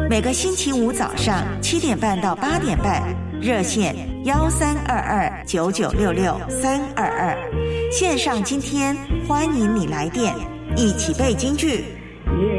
每个星期五早上7点半到8点半，热线13229966-322，线上今天欢迎你来电，一起背京剧。